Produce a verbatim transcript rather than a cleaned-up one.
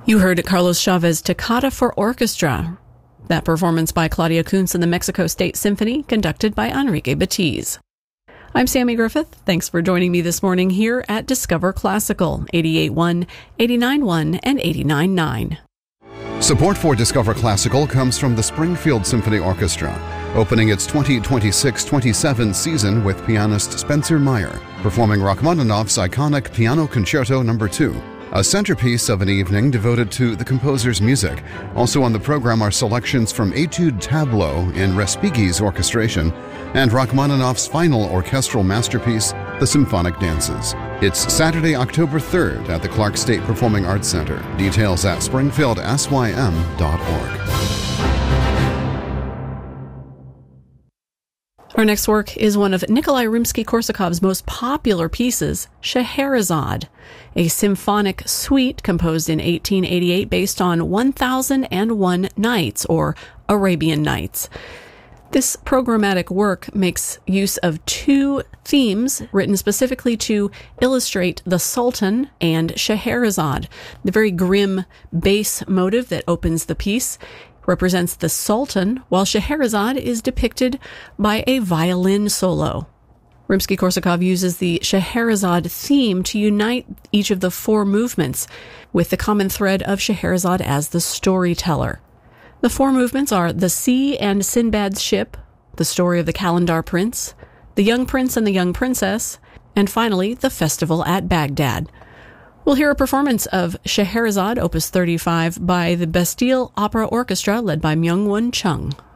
You heard Carlos Chavez Toccata for Orchestra. That performance by Claudia Kuntz and the Mexico State Symphony, conducted by Enrique Batiz. I'm Sammy Griffith. Thanks for joining me this morning here at Discover Classical, eighty-eight point one, eighty-nine point one, and eighty-nine point nine. Support for Discover Classical comes from the Springfield Symphony Orchestra, opening its twenty twenty-six twenty-seven season with pianist Spencer Meyer, performing Rachmaninoff's iconic Piano Concerto Number two, a centerpiece of an evening devoted to the composer's music. Also on the program are selections from Etude Tableau in Respighi's orchestration and Rachmaninoff's final orchestral masterpiece, The Symphonic Dances. It's Saturday, October third at the Clark State Performing Arts Center. Details at springfield s y m dot org. Our next work is one of Nikolai Rimsky-Korsakov's most popular pieces, Scheherazade, a symphonic suite composed in eighteen eighty-eight based on one thousand one Nights, or Arabian Nights. This programmatic work makes use of two themes written specifically to illustrate the Sultan and Scheherazade. The very grim bass motive that opens the piece represents the Sultan, while Scheherazade is depicted by a violin solo. Rimsky-Korsakov uses the Scheherazade theme to unite each of the four movements with the common thread of Scheherazade as the storyteller. The four movements are the Sea and Sinbad's Ship, the story of the Kalandar Prince, the Young Prince and the Young Princess, and finally, the Festival at Baghdad. We'll hear a performance of Scheherazade, Opus thirty-five, by the Bastille Opera Orchestra, led by Myung-Whun Chung.